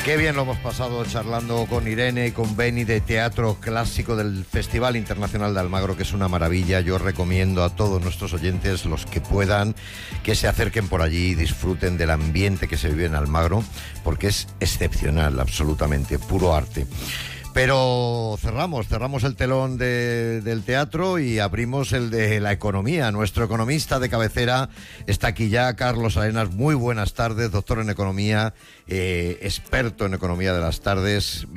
Qué bien lo hemos pasado charlando con Irene y con Beni de Teatro Clásico del Festival Internacional de Almagro, que es una maravilla. Yo recomiendo a todos nuestros oyentes, los que puedan, que se acerquen por allí y disfruten del ambiente que se vive en Almagro, porque es excepcional, absolutamente, puro arte. Pero cerramos el telón del teatro y abrimos el de la economía. Nuestro economista de cabecera está aquí ya, Carlos Arenas. Muy buenas tardes, doctor en economía, experto en economía de las tardes.